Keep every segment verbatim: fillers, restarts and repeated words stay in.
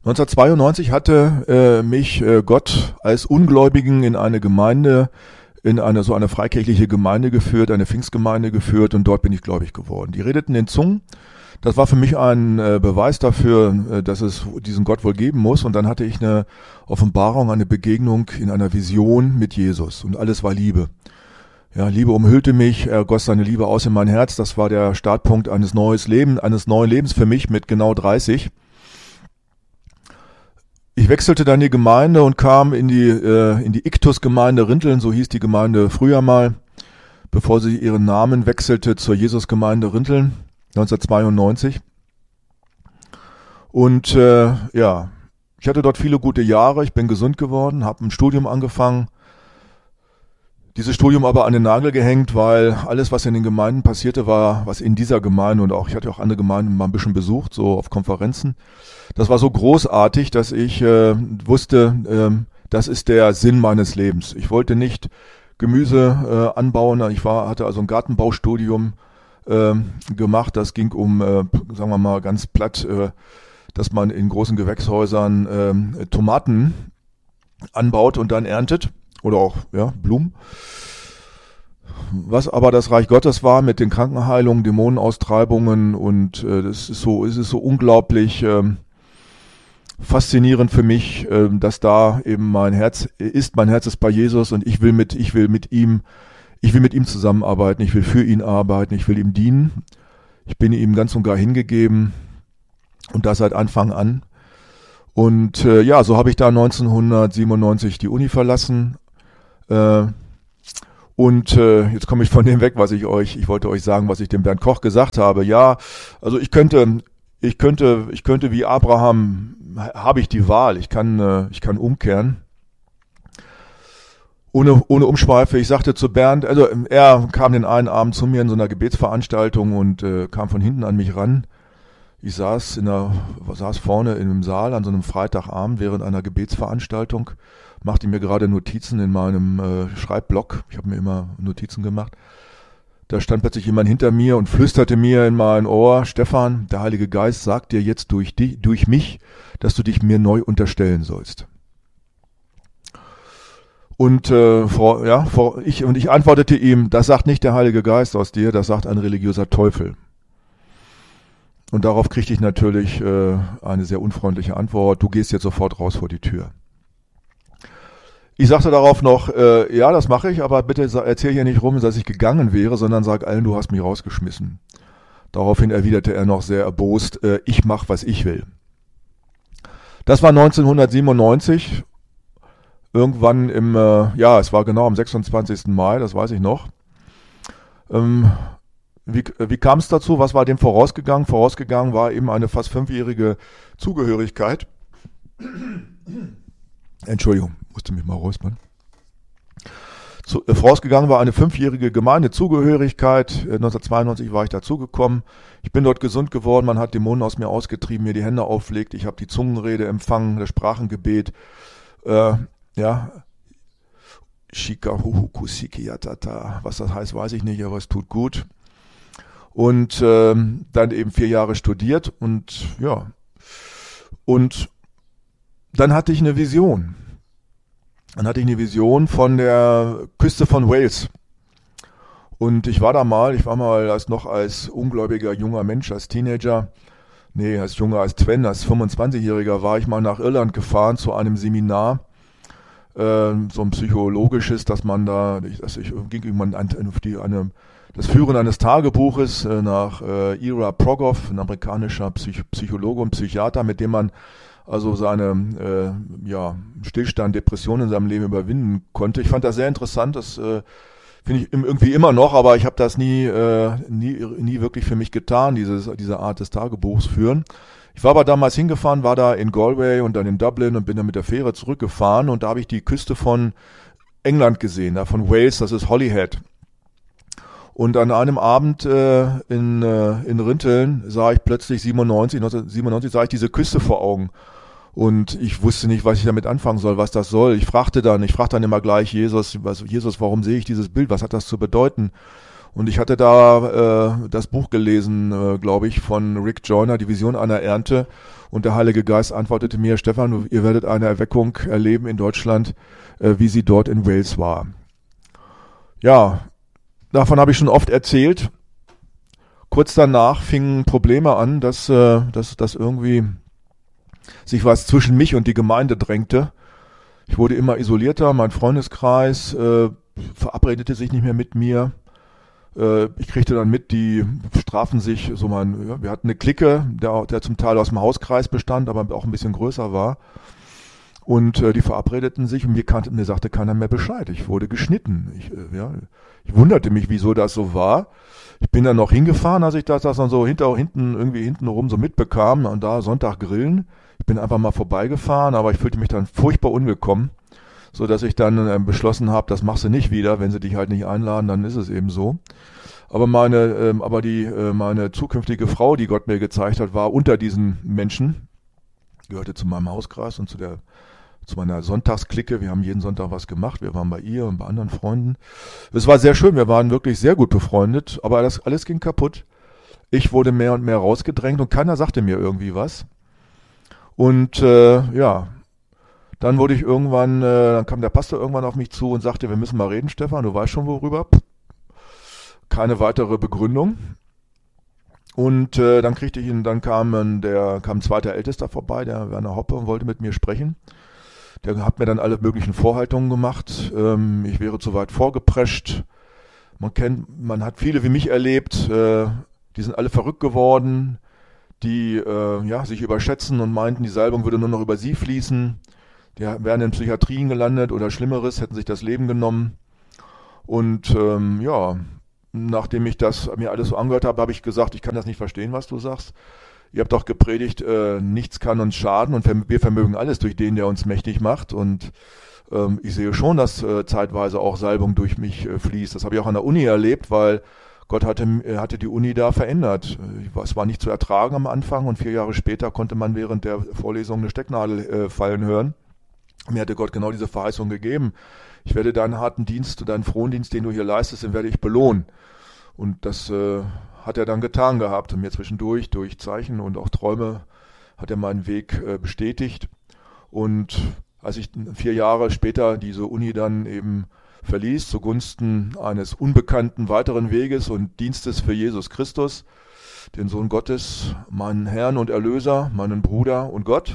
neunzehnhundertzweiundneunzig hatte äh, mich äh, Gott als Ungläubigen in eine Gemeinde, in eine so eine freikirchliche Gemeinde geführt, eine Pfingstgemeinde geführt, und dort bin ich gläubig geworden. Die redeten in Zungen. Das war für mich ein äh, Beweis dafür, äh, dass es diesen Gott wohl geben muss. Und dann hatte ich eine Offenbarung, eine Begegnung in einer Vision mit Jesus, und alles war Liebe. Ja, Liebe umhüllte mich, er goss seine Liebe aus in mein Herz. Das war der Startpunkt eines neues Lebens, eines neuen Lebens für mich mit genau dreißig. Ich wechselte dann die Gemeinde und kam in die äh, in die Iktus-Gemeinde Rinteln, so hieß die Gemeinde früher mal, bevor sie ihren Namen wechselte zur Jesus-Gemeinde Rinteln, neunzehnhundertzweiundneunzig. Und äh, ja, ich hatte dort viele gute Jahre, ich bin gesund geworden, habe ein Studium angefangen, dieses Studium aber an den Nagel gehängt, weil alles, was in den Gemeinden passierte, war, was in dieser Gemeinde, und auch ich hatte auch andere Gemeinden mal ein bisschen besucht, so auf Konferenzen. Das war so großartig, dass ich äh, wusste, äh, das ist der Sinn meines Lebens. Ich wollte nicht Gemüse äh, anbauen, ich war, hatte also ein Gartenbaustudium äh, gemacht. Das ging um, äh, sagen wir mal ganz platt, äh, dass man in großen Gewächshäusern äh, Tomaten anbaut und dann erntet. Oder auch ja, Blumen. Was aber das Reich Gottes war mit den Krankenheilungen, Dämonenaustreibungen, und äh, das ist so, es ist so unglaublich ähm, faszinierend für mich, äh, dass da eben mein Herz ist, mein Herz ist bei Jesus, und ich will mit, ich will mit ihm, ich will mit ihm zusammenarbeiten, ich will für ihn arbeiten, ich will ihm dienen. Ich bin ihm ganz und gar hingegeben, und das seit Anfang an. Und äh, ja, so habe ich da neunzehnhundertsiebenundneunzig die Uni verlassen. Äh, und äh, jetzt komme ich von dem weg, was ich euch, ich wollte euch sagen, was ich dem Bernd Koch gesagt habe. Ja, also ich könnte, ich könnte, ich könnte wie Abraham, habe ich die Wahl. Ich kann, äh, ich kann umkehren. Ohne, ohne Umschweife. Ich sagte zu Bernd, also er kam den einen Abend zu mir in so einer Gebetsveranstaltung und äh, kam von hinten an mich ran. Ich saß in der, saß vorne in einem Saal an so einem Freitagabend während einer Gebetsveranstaltung, machte mir gerade Notizen in meinem äh, Schreibblock. Ich habe mir immer Notizen gemacht. Da stand plötzlich jemand hinter mir und flüsterte mir in mein Ohr: Stefan, der Heilige Geist sagt dir jetzt durch dich, durch mich, dass du dich mir neu unterstellen sollst. Und äh, vor, ja, vor, ich und ich antwortete ihm: Das sagt nicht der Heilige Geist aus dir, das sagt ein religiöser Teufel. Und darauf kriegte ich natürlich äh, eine sehr unfreundliche Antwort: Du gehst jetzt sofort raus vor die Tür. Ich sagte darauf noch, äh, ja, das mache ich, aber bitte erzähl hier nicht rum, dass ich gegangen wäre, sondern sag allen, du hast mich rausgeschmissen. Daraufhin erwiderte er noch sehr erbost, äh, ich mach, was ich will. Das war neunzehnhundertsiebenundneunzig, irgendwann im, äh, ja, es war genau am sechsundzwanzigsten Mai, das weiß ich noch. Ähm, Wie, wie kam es dazu? Was war dem vorausgegangen? Vorausgegangen war eben eine fast fünfjährige Zugehörigkeit. Entschuldigung, musste mich mal räuspern. Zu, äh, vorausgegangen war eine fünfjährige Gemeindezugehörigkeit. Äh, neunzehnhundertzweiundneunzig war ich dazugekommen. Ich bin dort gesund geworden. Man hat Dämonen aus mir ausgetrieben, mir die Hände auflegt. Ich habe die Zungenrede empfangen, das Sprachengebet. Äh, ja. Shikahuhukusikiatata. Was das heißt, weiß ich nicht, aber es tut gut. Und ähm, dann eben vier Jahre studiert und ja, und dann hatte ich eine Vision. Dann hatte ich eine Vision von der Küste von Wales. Und ich war da mal, ich war mal als noch als ungläubiger junger Mensch, als Teenager, nee, als junger, als Twen, als fünfundzwanzigjähriger war ich mal nach Irland gefahren zu einem Seminar, äh, so ein psychologisches, dass man da, dass ich ging irgendwann an, auf die, eine das Führen eines Tagebuches äh, nach äh, Ira Progoff, ein amerikanischer Psych- Psychologe und Psychiater, mit dem man also seine äh, ja, Stillstand, Depression in seinem Leben überwinden konnte. Ich fand das sehr interessant, das äh, finde ich irgendwie immer noch, aber ich habe das nie, äh, nie, nie wirklich für mich getan, dieses, diese Art des Tagebuchs führen. Ich war aber damals hingefahren, war da in Galway und dann in Dublin und bin dann mit der Fähre zurückgefahren, und da habe ich die Küste von England gesehen, da von Wales, das ist Holyhead. Und an einem Abend äh, in, äh, in Rinteln sah ich plötzlich siebenundneunzig, neunzehnhundertsiebenundneunzig sah ich diese Küste vor Augen. Und ich wusste nicht, was ich damit anfangen soll, was das soll. Ich fragte dann, ich fragte dann immer gleich Jesus, was, Jesus, warum sehe ich dieses Bild? Was hat das zu bedeuten? Und ich hatte da äh, das Buch gelesen, äh, glaube ich, von Rick Joyner, Die Vision einer Ernte. Und der Heilige Geist antwortete mir, Stefan, ihr werdet eine Erweckung erleben in Deutschland, äh, wie sie dort in Wales war. Ja, davon habe ich schon oft erzählt. Kurz danach fingen Probleme an, dass, äh, dass, dass irgendwie sich was zwischen mich und die Gemeinde drängte. Ich wurde immer isolierter, mein Freundeskreis äh, verabredete sich nicht mehr mit mir. Äh, ich kriegte dann mit, die strafen sich, so mein, ja, wir hatten eine Clique, der, der zum Teil aus dem Hauskreis bestand, aber auch ein bisschen größer war. Und äh, die verabredeten sich und mir, kannte, mir sagte keiner mehr Bescheid. Ich wurde geschnitten. Ich, äh, ja, ich wunderte mich, wieso das so war. Ich bin dann noch hingefahren, als ich das, das dann so hinter, hinten, irgendwie hinten rum so mitbekam und da Sonntag grillen. Ich bin einfach mal vorbeigefahren, aber ich fühlte mich dann furchtbar unwillkommen, so dass ich dann äh, beschlossen habe, das machst du nicht wieder, wenn sie dich halt nicht einladen, dann ist es eben so. Aber meine, ähm, aber die, äh, meine zukünftige Frau, die Gott mir gezeigt hat, war unter diesen Menschen, gehörte zu meinem Hauskreis und zu der, zu meiner Sonntagsklicke. Wir haben jeden Sonntag was gemacht. Wir waren bei ihr und bei anderen Freunden. Es war sehr schön. Wir waren wirklich sehr gut befreundet, aber das alles ging kaputt. Ich wurde mehr und mehr rausgedrängt und keiner sagte mir irgendwie was. Und äh, ja, dann wurde ich irgendwann, äh, dann kam der Pastor irgendwann auf mich zu und sagte, wir müssen mal reden, Stefan, du weißt schon worüber. Keine weitere Begründung. Und äh, dann kriegte ich ihn, dann kam der kam ein zweiter Ältester vorbei, der Werner Hoppe, und wollte mit mir sprechen. Der hat mir dann alle möglichen Vorhaltungen gemacht. Ähm, ich wäre zu weit vorgeprescht. Man kennt, man hat viele wie mich erlebt, äh, die sind alle verrückt geworden, die äh, ja, sich überschätzen und meinten, die Salbung würde nur noch über sie fließen. Die wären in Psychiatrien gelandet oder Schlimmeres, hätten sich das Leben genommen. Und ähm, ja, nachdem ich das mir alles so angehört habe, habe ich gesagt, ich kann das nicht verstehen, was du sagst. Ihr habt doch gepredigt, äh, nichts kann uns schaden und wir vermögen alles durch den, der uns mächtig macht. Und ähm, ich sehe schon, dass äh, zeitweise auch Salbung durch mich äh, fließt. Das habe ich auch an der Uni erlebt, weil Gott hatte, hatte die Uni da verändert. Es war nicht zu ertragen am Anfang und vier Jahre später konnte man während der Vorlesung eine Stecknadel äh, fallen hören. Mir hatte Gott genau diese Verheißung gegeben. Ich werde deinen harten Dienst, deinen frohen Dienst, den du hier leistest, den werde ich belohnen. Und das äh, hat er dann getan gehabt. Und mir zwischendurch, durch Zeichen und auch Träume, hat er meinen Weg äh, bestätigt. Und als ich vier Jahre später diese Uni dann eben verließ, zugunsten eines unbekannten weiteren Weges und Dienstes für Jesus Christus, den Sohn Gottes, meinen Herrn und Erlöser, meinen Bruder und Gott.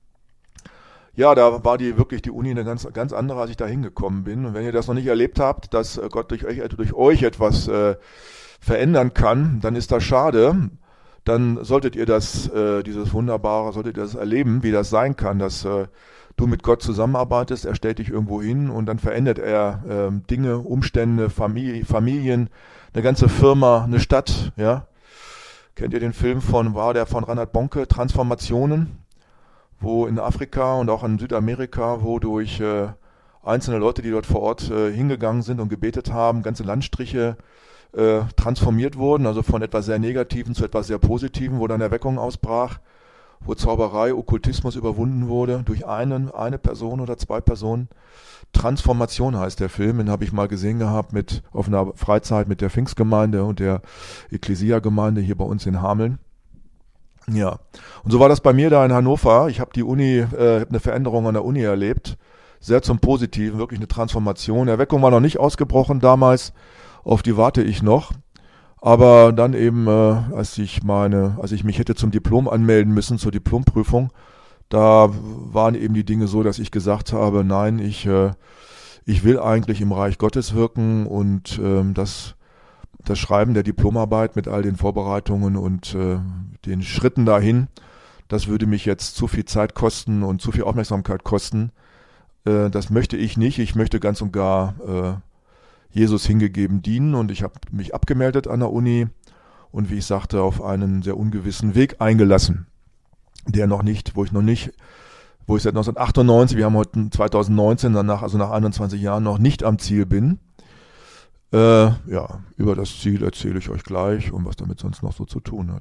Ja, da war die wirklich die Uni eine ganz, ganz andere, als ich da hingekommen bin. Und wenn ihr das noch nicht erlebt habt, dass Gott durch euch, durch euch etwas äh, verändern kann, dann ist das schade. Dann solltet ihr das, äh, dieses Wunderbare, solltet ihr das erleben, wie das sein kann, dass äh, du mit Gott zusammenarbeitest, er stellt dich irgendwo hin und dann verändert er äh, Dinge, Umstände, Familie, Familien, eine ganze Firma, eine Stadt, ja. Kennt ihr den Film von, war der von Reinhard Bonke, Transformationen, wo in Afrika und auch in Südamerika, wo durch äh, einzelne Leute, die dort vor Ort äh, hingegangen sind und gebetet haben, ganze Landstriche äh, transformiert wurden, also von etwas sehr Negativen zu etwas sehr Positiven, wo dann Erweckung ausbrach, wo Zauberei, Okkultismus überwunden wurde durch einen, eine Person oder zwei Personen. Transformation heißt der Film, den habe ich mal gesehen gehabt mit auf einer Freizeit mit der Pfingstgemeinde und der Ekklesia-Gemeinde hier bei uns in Hameln. Ja, und so war das bei mir da in Hannover. Ich habe die Uni, äh, habe eine Veränderung an der Uni erlebt, sehr zum Positiven, wirklich eine Transformation. Erweckung war noch nicht ausgebrochen damals, auf die warte ich noch. Aber dann eben, äh, als ich meine, als ich mich hätte zum Diplom anmelden müssen, zur Diplomprüfung, da waren eben die Dinge so, dass ich gesagt habe, nein, ich, äh, ich will eigentlich im Reich Gottes wirken und äh, das, das Schreiben der Diplomarbeit mit all den Vorbereitungen und äh, den Schritten dahin, das würde mich jetzt zu viel Zeit kosten und zu viel Aufmerksamkeit kosten. Äh, das möchte ich nicht. Ich möchte ganz und gar äh, Jesus hingegeben dienen und ich habe mich abgemeldet an der Uni und wie ich sagte, auf einen sehr ungewissen Weg eingelassen, der noch nicht, wo ich noch nicht, wo ich seit neunzehnhundertachtundneunzig, wir haben heute zweitausendneunzehn, danach, also nach einundzwanzig Jahren noch nicht am Ziel bin. Äh, ja, über das Ziel erzähle ich euch gleich und was damit sonst noch so zu tun hat.